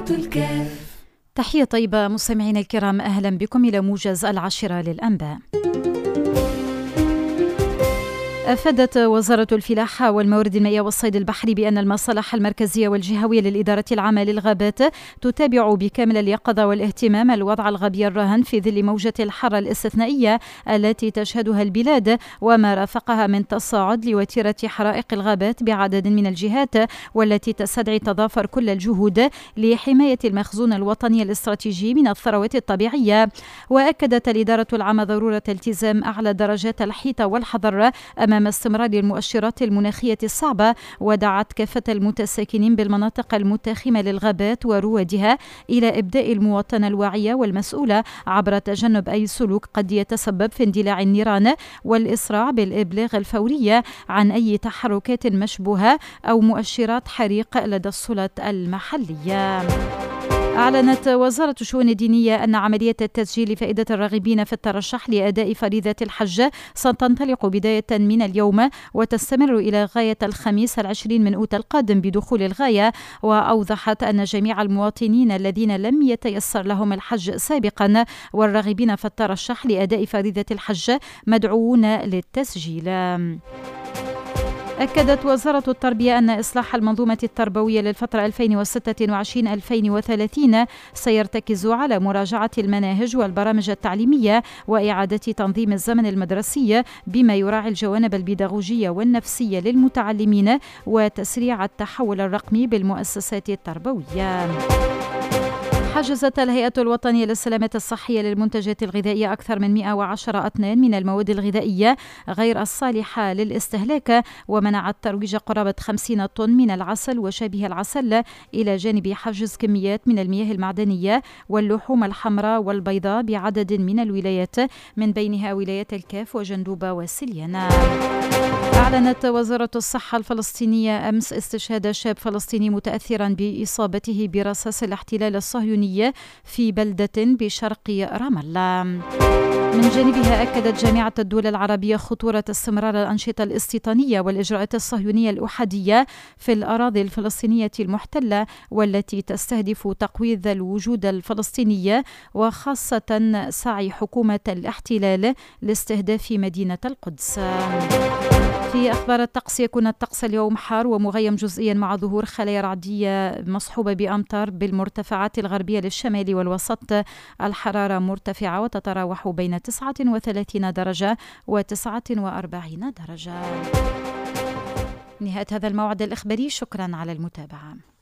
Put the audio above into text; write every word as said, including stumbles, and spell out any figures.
صوت الكاف. تحية طيبة مستمعينا الكرام، أهلا بكم إلى موجز العاشرة للأنباء. أفادت وزارة الفلاحة والموارد المائية والصيد البحري بأن المصالح المركزية والجهوية للإدارة العامة للغابات تتابع بكامل اليقظة والاهتمام الوضع الغابي الراهن في ظل موجة الحر الاستثنائية التي تشهدها البلاد وما رافقها من تصاعد لوتيرة حرائق الغابات بعدد من الجهات، والتي تستدعي تضافر كل الجهود لحماية المخزون الوطني الاستراتيجي من الثروات الطبيعية. وأكدت الإدارة العامة ضرورة التزام أعلى درجات الحيطة والحذر أمام استمرار المؤشرات المناخية الصعبة، ودعت كافة المتساكنين بالمناطق المتاخمة للغابات وروادها إلى إبداء المواطنة الواعية والمسؤولة عبر تجنب أي سلوك قد يتسبب في اندلاع النيران، والإسراع بالإبلاغ الفوري عن أي تحركات مشبوهة أو مؤشرات حريق لدى السلطات المحلية. أعلنت وزارة الشؤون الدينية أن عملية التسجيل لفائدة الراغبين في الترشح لأداء فريضة الحج ستنطلق بداية من اليوم وتستمر إلى غاية الخميس العشرين من أوت القادم بدخول الغاية. وأوضحت أن جميع المواطنين الذين لم يتيسر لهم الحج سابقا والراغبين في الترشح لأداء فريضة الحج مدعوون للتسجيل. أكدت وزارة التربية أن إصلاح المنظومة التربوية للفترة ألفين وستة وعشرين ألفين وثلاثين سيرتكز على مراجعة المناهج والبرامج التعليمية وإعادة تنظيم الزمن المدرسي بما يراعي الجوانب البيداغوجية والنفسية للمتعلمين وتسريع التحول الرقمي بالمؤسسات التربوية. حجزت الهيئة الوطنية للسلامة الصحية للمنتجات الغذائية أكثر من مئة وعشرة أطنان من المواد الغذائية غير الصالحة للاستهلاك، ومنعت ترويج قرابة خمسين طن من العسل وشبه العسل، إلى جانب حجز كميات من المياه المعدنية واللحوم الحمراء والبيضاء بعدد من الولايات، من بينها ولايات الكاف وجندوبة وسليانة. أعلنت وزارة الصحة الفلسطينية أمس استشهاد شاب فلسطيني متأثرا بإصابته برصاص الاحتلال الصهيوني في بلدة بشرق رام الله. من جانبها أكدت جامعة الدول العربية خطورة استمرار الأنشطة الاستيطانية والإجراءات الصهيونية الأحادية في الأراضي الفلسطينية المحتلة، والتي تستهدف تقويض الوجود الفلسطيني وخاصة سعي حكومة الاحتلال لاستهداف مدينة القدس. في أخبار الطقس، يكون الطقس اليوم حار ومغيم جزئيا مع ظهور خلايا رعدية مصحوبة بأمطار بالمرتفعات الغربية للشمال والوسط. الحرارة مرتفعة وتتراوح بين تسعة وثلاثين درجة وتسعة وأربعين درجة. نهاية هذا الموعد الإخباري، شكرا على المتابعة.